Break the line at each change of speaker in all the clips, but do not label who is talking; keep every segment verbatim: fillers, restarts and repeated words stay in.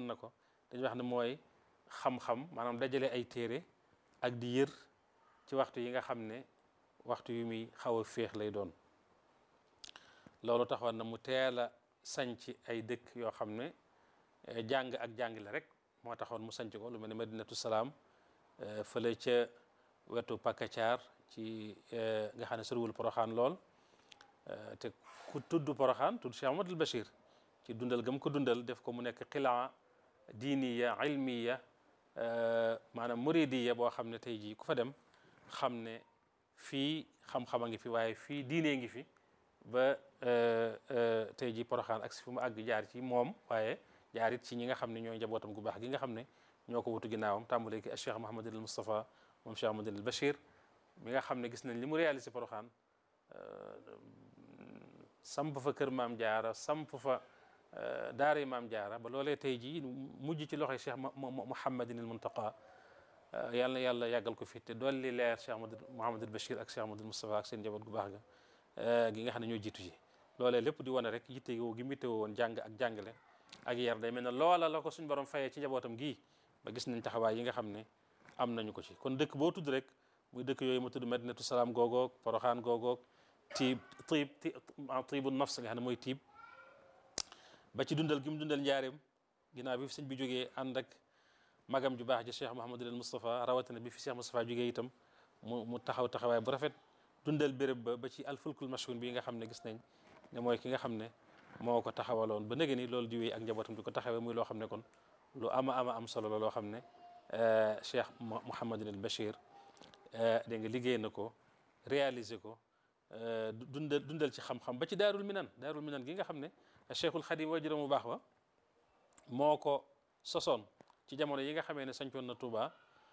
na ko dañuy wax ne mooy xam-xam maanaam dajale ay téere ak di yër ci waxtu yi nga xam ne waxtu yu muy xaw a féex lay doon loolu taxoon na mu teel a sanc ay dëkk yoo xam ne jàng ak jàngale rek moo taxoon mu sanc ko lu mel ne Madinatu Salaam fële ca wetu Pakacaar ci nga xam ne soriwul Poroxaan lool te ku tudd Poroxaan tudd Cheikh Ahmadul Bachir ci dundal gam ko dundal def ko mu nekk xilaa diiniya ilmiya maanaam muridiya boo xam ne tey jii ku fa dem xam ne fii xam-xam a ngi fi waaye fii diinee ngi fi ba tey jii Poroxaan ak si fu mu àgg jaar ci moom waaye jaar it ci ñi nga xam ne ñooy njabootam gu baax gi nga xam ne ñoo ko wutu ginnaawam tàmbalee ki Cheikh Mouhamadul Moustapha moom Cheikh Mouhamadul Bachir mi nga xam ne gis nañ li mu réalisé Poroxaan samp fa kër maam jaara samp fa daara maam jaara ba loolee tey jii mujj ci loxoy Cheikh Mouhamadinil Muntaqa yàlla na yàlla yàggal ko fi te dolli leer Cheikh Mouhamadul Bachir ak Cheikh Mouhamadul Moustapha ak seen njaboot gu baax ga gi nga xam ne ñoo jiitu ji loolee lépp di wane rek yitte woo gi mu yittewoo woon jàng ak jàngale ak yar day mel ne loola la ko suñ borom fayee ci njabootam gii ba gis nañ taxawaay yi nga xam ne am nañu ko ci kon dëkk boo tudd rek muy dëkk yooyu ma tudd Madinatu Salaam googoog Poroxaan googoog tiib tiib tiibu nafs nga xam ne mooy tiib ba ci dundal gi mu dundal njaareem ginnaaw bi fi sëñ bi jógee ànd ak magam ju baax ji Cheikh Mouhamadul Moustapha rawatina bi fi Cheikh Moustapha jógee itam mu mu taxaw taxawaay bu rafet dundal béréb ba ba ci alfulkul mashhun bi nga xam ne gis nañ ne mooy ki nga xam ne moo ko taxawaloon ba léegi ni loolu di wéy ak njabootam di ko taxawee muy loo xam ne kon lu ama ama am solo la loo xam ne Cheikh Mouhamadul Bachir dégg nga liggéey na ko réaliser ko dundal dundal ci xam-xam ba ci daarul minan daarul minan gi nga xam ne Cheikhul Khadim wajuram mu baax wa moo ko sosoon ci jamono yi nga xamee ne sañcoon na Touba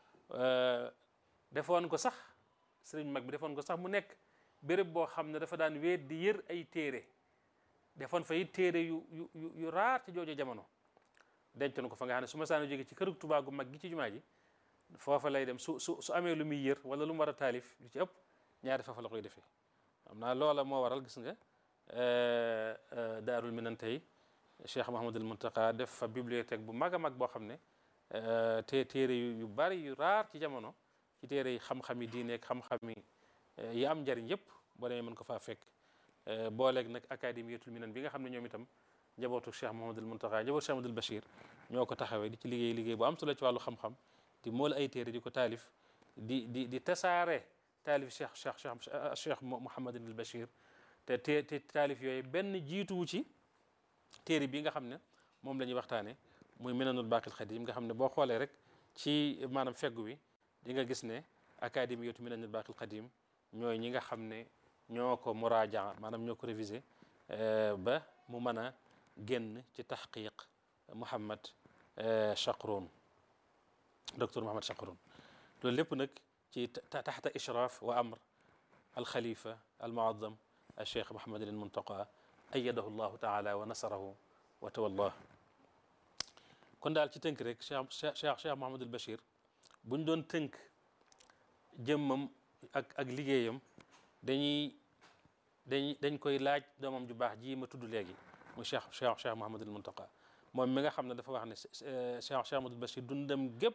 defoon ko sax sëriñ mag bi defoon ko sax mu nekk béréb boo xam ne dafa daan wéet di yër ay téere defoon fa it téere yu yu yu raar ci jooju jamono dencoon ko fa nga xam ne su ma saana jóge ci kërug Touba gu mag gi ci jumaa ji foofa lay dem su su su amee lu muy yër wala lu mu war a taalif lu ci ëpp ñaari foofa la koy defee xam naa loola moo waral gis nga daarul minan tey Cheikh Mouhamadul Muntaqa def fa bibliothèque bu mag a mag boo xam ne te téere yu bari yu raar ci jamono ci téere yi xam-xam yi diine ak xam-xam yi am njariñ yëpp boo demee mën ko faa fekk booleeg nag académiyatul minan bi nga xam ne ñoom itam njabootu Cheikh Mouhamadul Muntaqa njabootu Cheikh Mouhamadul Bachir ñoo ko taxawee di ci liggéey liggéey bu am solo ci wàllu xam-xam di mool ay téere di ko taalif di di di tasaare taalif Cheikh Cheikh Cheikh Cheikh Mouhamadul Bachir te te te taalif yooyu benn jiituwu ci téere bi nga xam ne moom la ñuy waxtaane muy Minanul Baaqil Xadim nga xam ne boo xoolee rek ci maanaam feggu wi di nga gis ne académiyatu Minanul Baaqil Xadim ñooy ñi nga xam ne ñoo ko muraaja maanaam ñoo ko révisé ba mu mën a génn ci taxqiq Mouhamad Chaqroun docteur Mouhamad Chaqroun loolu lépp nag ci taxta ishraaf wa amr alxalifa almuazzam alcheikh Mouhamadul Muntaqa ayadahu llahu taala wa nasarahu wa tawallah kon daal ci tënk rek cheikh cheikh cheikh Mouhamadul Bachir buñ doon tënk jëmmam ak ak liggéeyam dañuy dañ dañ koy laaj doomam ju baax ji ma tudd léegi muy cheikh cheikh cheikh Mouhamadul Muntaqa moom mi nga xam ne dafa wax ne cheikh cheikh Mouhamadul Bachir dundam gépp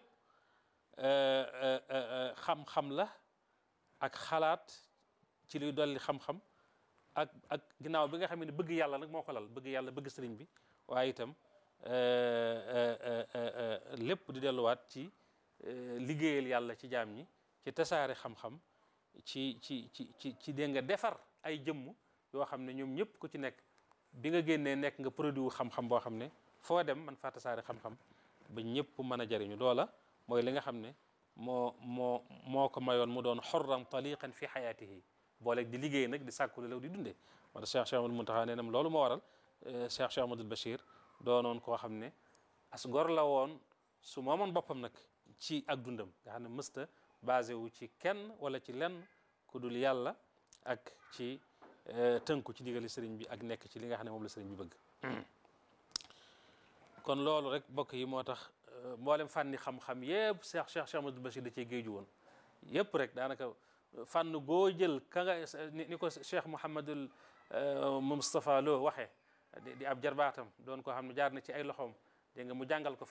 xam-xam la ak xalaat ci luy dolli xam-xam ak ak ginnaaw bi nga xam ne bëgg yàlla nag moo ko lal bëgg yàlla bëgg sëriñ bi waaye itam lépp di delluwaat ci liggéeyal yàlla ci jaam ñi ci tasaare xam-xam ci ci ci ci ci dégg nga defar ay jëmm yoo xam ne ñoom ñëpp ku ci nekk bi nga génnee nekk nga produit xam-xam boo xam ne foo dem man faa tasaare xam-xam ba ñëpp mën a jariñu loola mooy li nga xam ne moo moo moo ko mayoon mu doon xorran taliqan fi xayaatihi booleeg di liggéey nag di sàkku lew di dundee moo tax Cheikh Cheikh Amadou Muntaxa nee na loolu moo waral Cheikh Cheikh Amadou Bachir doonoon koo xam ne as gor la woon su moomoon boppam nag ci ak dundam nga xam ne mësta basé wu ci kenn wala ci lenn ku dul yàlla ak ci tënku ci digali sëriñ bi ak nekk ci li nga xam ne moom la sëriñ bi bëgg kon loolu rek bokk yi moo tax mboolem fànni xam-xam yëpp Cheikh Cheikh Cheikh Amadou Bachir da cee géeju woon yëpp rek daanaka fànn goo jël ka nga ni ko Cheikh Mouhamadul Moustapha Lo waxee di ab jarbaatam doon koo xam ne jaar na ci ay loxoom dégg nga mu jàngal ko